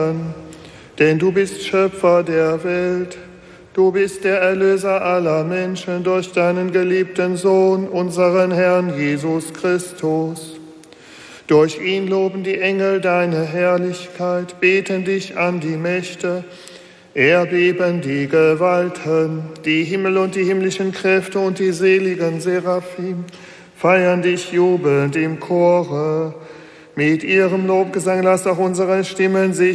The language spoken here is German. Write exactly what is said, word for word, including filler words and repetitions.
Denn du bist Schöpfer der Welt, du bist der Erlöser aller Menschen durch deinen geliebten Sohn, unseren Herrn Jesus Christus. Durch ihn loben die Engel deine Herrlichkeit, beten dich an die Mächte, erbeben die Gewalten, die Himmel und die himmlischen Kräfte und die seligen Seraphim feiern dich jubelnd im Chore. Mit ihrem Lobgesang lass auch unsere Stimmen sich